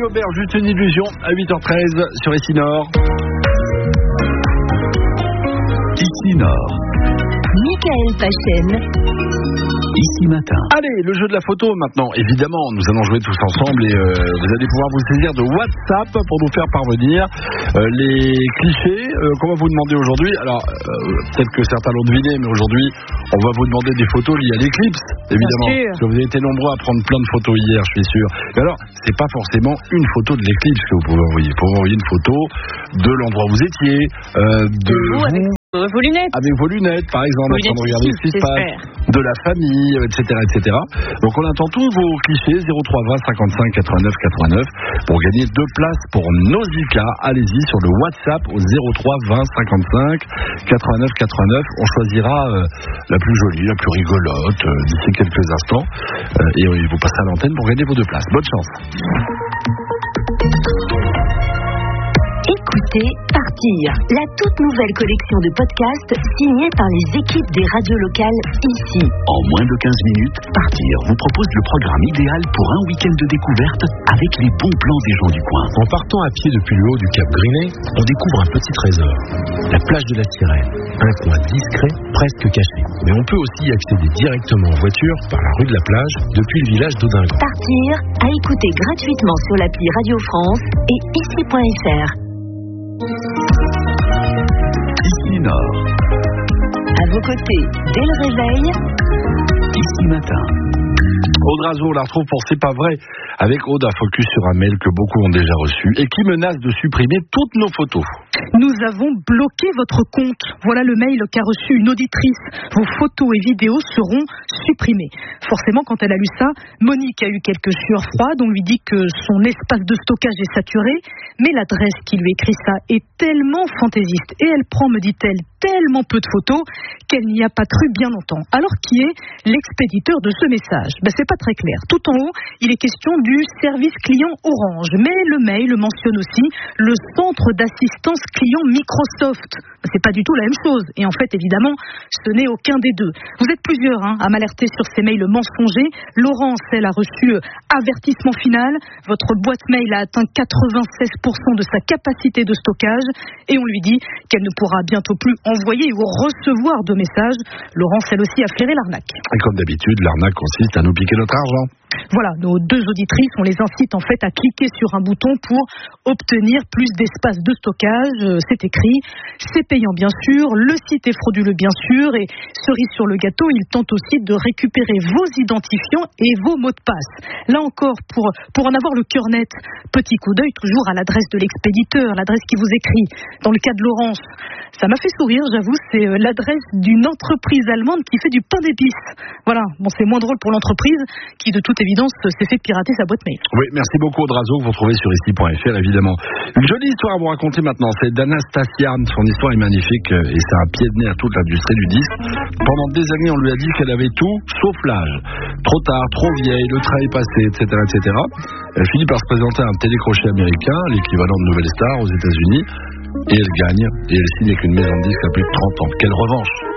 Salut Aubert, juste une illusion à 8h13 sur Ici Nord. Ici Nord. Michael Pachen. Ici Matin. Allez, le jeu de la photo maintenant. Évidemment, nous allons jouer tous ensemble et vous allez pouvoir vous saisir de WhatsApp pour nous faire parvenir les clichés qu'on va vous demander aujourd'hui. Alors, peut-être que certains l'ont deviné, mais aujourd'hui, on va vous demander des photos liées à l'éclipse, évidemment. Parce que vous avez été nombreux à prendre plein de photos hier, je suis sûr. Mais alors, c'est pas forcément une photo de l'éclipse que vous pouvez envoyer. Vous pouvez envoyer une photo de l'endroit où vous étiez, de vous. Avec vos lunettes. Avec vos lunettes, par exemple, en train de regarder ce qui se passe, de la famille, etc., etc. Donc on attend tous vos clichés, 0320 55 89 89, pour gagner 2 places pour Nausicaa. Allez-y sur le WhatsApp au 03 20 55 89 89. On choisira la plus jolie, la plus rigolote d'ici quelques instants. Et il vous passera à l'antenne pour gagner vos 2 places. Bonne chance. Écoutez Partir, la toute nouvelle collection de podcasts signée par les équipes des radios locales ici. En moins de 15 minutes, Partir vous propose le programme idéal pour un week-end de découverte avec les bons plans des gens du coin. En partant à pied depuis le haut du Cap Grinet, on découvre un petit trésor, la plage de la Sirène, un coin discret, presque caché. Mais on peut aussi y accéder directement en voiture par la rue de la plage depuis le village d'Audingon. Partir, à écouter gratuitement sur l'appli Radio France et ici.fr. Ici Nord. À vos côtés, dès le réveil, Ici Matin. Aude Razo, on la retrouve pour C'est pas vrai, avec Aude, un focus sur un mail que beaucoup ont déjà reçu et qui menace de supprimer toutes nos photos. Nous avons bloqué votre compte. Voilà le mail qu'a reçu une auditrice. Vos photos et vidéos seront supprimées. Forcément, quand elle a lu ça, Monique a eu quelques sueurs froides. On lui dit que son espace de stockage est saturé, mais l'adresse qui lui écrit ça est tellement fantaisiste. Et elle prend, me dit-elle, tellement peu de photos qu'elle n'y a pas cru bien longtemps. Alors, qui est l'expéditeur de ce message ? C'est pas très clair. Tout en haut, il est question du service client Orange. Mais le mail mentionne aussi le centre d'assistance client Microsoft. C'est pas du tout la même chose. Et en fait, évidemment, ce n'est aucun des deux. Vous êtes plusieurs à m'alerter sur ces mails mensongers. Laurence, elle, a reçu avertissement final. Votre boîte mail a atteint 96% de sa capacité de stockage. Et on lui dit qu'elle ne pourra bientôt plus envoyer ou recevoir de messages. Laurence, elle aussi, a flairé l'arnaque. Et comme d'habitude, l'arnaque consiste à nous piquer notre argent. Voilà, nos 2 auditrices, on les incite en fait à cliquer sur un bouton pour obtenir plus d'espace de stockage. C'est écrit, c'est payant bien sûr, le site est frauduleux bien sûr, et cerise sur le gâteau, il tente aussi de récupérer vos identifiants et vos mots de passe. Là encore, pour en avoir le cœur net, petit coup d'œil toujours à l'adresse de l'expéditeur, l'adresse qui vous écrit. Dans le cas de Laurence, ça m'a fait sourire, j'avoue, c'est l'adresse d'une entreprise allemande qui fait du pain d'épices. Voilà, bon, c'est moins drôle pour l'entreprise qui de toute évidence s'est fait pirater sa boîte mail. Oui, merci beaucoup Audrazo, que vous trouvez sur ici.fr évidemment. Une jolie histoire à vous raconter maintenant, c'est d'Anastasia. Son histoire est magnifique et c'est un pied de nez à toute l'industrie du disque. Pendant des années, on lui a dit qu'elle avait tout sauf l'âge. Trop tard, trop vieille, le train est passé, etc., etc. Elle finit par se présenter à un télécrochet américain, l'équivalent de Nouvelle Star aux États-Unis, et elle gagne, et elle signe avec une maison de disques à plus de 30 ans. Quelle revanche!